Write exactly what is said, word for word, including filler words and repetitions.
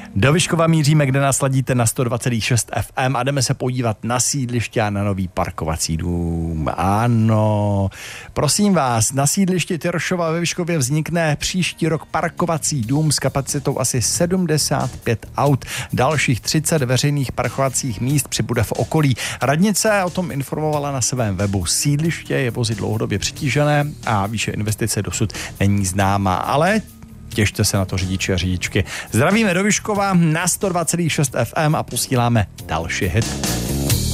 Do Vyškova míříme, kde nás ladíte na sto dva celá šest F M a jdeme se podívat na sídliště a na nový parkovací dům. Ano, prosím vás, na sídlišti Tyršova ve Vyškově vznikne příští rok parkovací dům s kapacitou asi sedmdesát pět aut. Dalších třicet veřejných parkovacích míst přibude v okolí. Radnice o tom informovala na svém webu. Sídliště je vozy dlouhodobě přetížené a výše investice dosud není známa, ale těšte se na to řidiči a řidičky. Zdravíme do Vyškova na sto dva celá šest F M a posíláme další hit.